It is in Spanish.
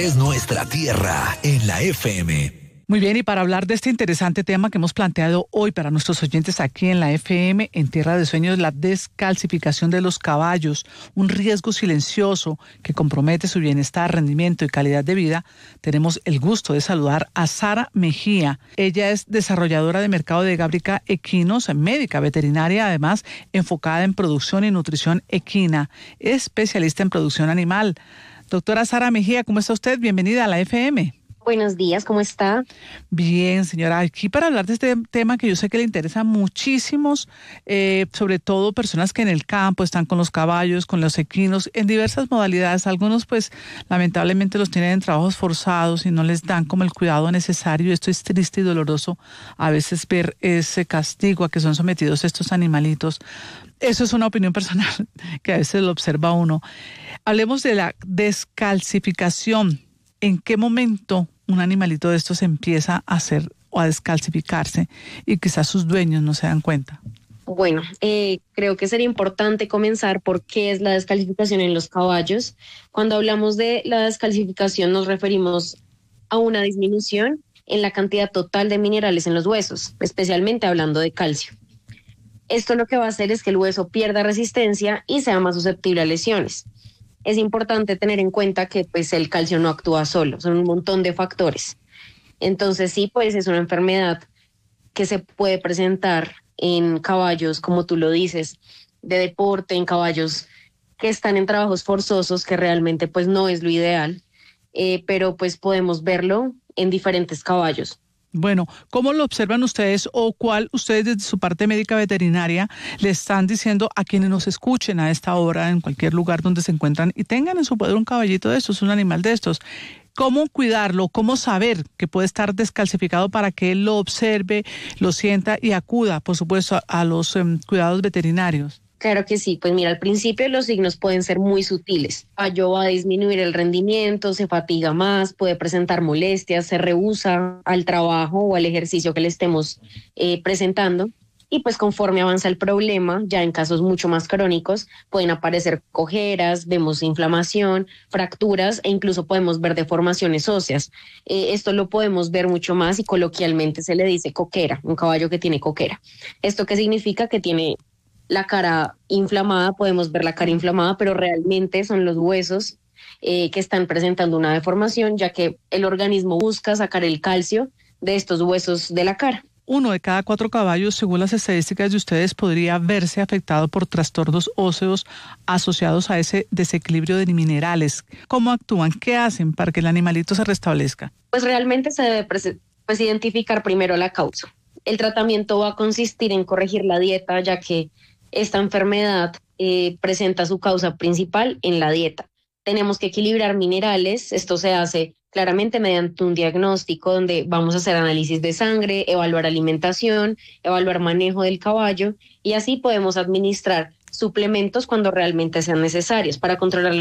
Es nuestra tierra en la FM. Muy bien, y para hablar de este interesante tema que hemos planteado hoy para nuestros oyentes aquí en la FM, en Tierra de Sueños, la descalcificación de los caballos, un riesgo silencioso que compromete su bienestar, rendimiento y calidad de vida, tenemos el gusto de saludar a Sara Mejía. Ella es desarrolladora de mercado de Gábrica Equinos, médica veterinaria, además enfocada en producción y nutrición equina, especialista en producción animal. Doctora Sara Mejía, ¿cómo está usted? Bienvenida a la FM. Buenos días, ¿cómo está? Bien, señora, aquí para hablar de este tema que yo sé que le interesa muchísimos, sobre todo personas que en el campo están con los caballos, con los equinos, en diversas modalidades. Algunos pues lamentablemente los tienen en trabajos forzados y no les dan como el cuidado necesario. Esto es triste y doloroso a veces ver ese castigo a que son sometidos estos animalitos. Eso es una opinión personal que a veces lo observa uno. Hablemos de la descalcificación. ¿En qué momento un animalito de estos empieza a hacer o a descalcificarse y quizás sus dueños no se dan cuenta? Bueno, creo que sería importante comenzar por qué es la descalcificación en los caballos. Cuando hablamos de la descalcificación nos referimos a una disminución en la cantidad total de minerales en los huesos, especialmente hablando de calcio. Esto lo que va a hacer es que el hueso pierda resistencia y sea más susceptible a lesiones. Es importante tener en cuenta que pues el calcio no actúa solo, son un montón de factores. Entonces sí, pues es una enfermedad que se puede presentar en caballos, como tú lo dices, de deporte, en caballos que están en trabajos forzosos, que realmente pues no es lo ideal, pero pues podemos verlo en diferentes caballos. Bueno, ¿cómo lo observan ustedes o cuál ustedes desde su parte médica veterinaria le están diciendo a quienes nos escuchen a esta hora en cualquier lugar donde se encuentran y tengan en su poder un caballito de estos, un animal de estos? ¿Cómo cuidarlo? ¿Cómo saber que puede estar descalcificado para que él lo observe, lo sienta y acuda, por supuesto, a los cuidados veterinarios? Claro que sí, pues mira, al principio los signos pueden ser muy sutiles. El caballo va a disminuir el rendimiento, se fatiga más, puede presentar molestias, se rehúsa al trabajo o al ejercicio que le estemos presentando. Y pues conforme avanza el problema, ya en casos mucho más crónicos, pueden aparecer cojeras, vemos inflamación, fracturas e incluso podemos ver deformaciones óseas. Esto lo podemos ver mucho más y coloquialmente se le dice coquera, un caballo que tiene coquera. ¿Esto qué significa? Que tiene la cara inflamada, podemos ver la cara inflamada, pero realmente son los huesos que están presentando una deformación, ya que el organismo busca sacar el calcio de estos huesos de la cara. 1 de cada 4 caballos, según las estadísticas de ustedes, podría verse afectado por trastornos óseos asociados a ese desequilibrio de minerales. ¿Cómo actúan? ¿Qué hacen para que el animalito se restablezca? Pues realmente se debe identificar primero la causa. El tratamiento va a consistir en corregir la dieta, ya que esta enfermedad presenta su causa principal en la dieta. Tenemos que equilibrar minerales. Esto se hace claramente mediante un diagnóstico donde vamos a hacer análisis de sangre, evaluar alimentación, evaluar manejo del caballo y así podemos administrar suplementos cuando realmente sean necesarios para controlar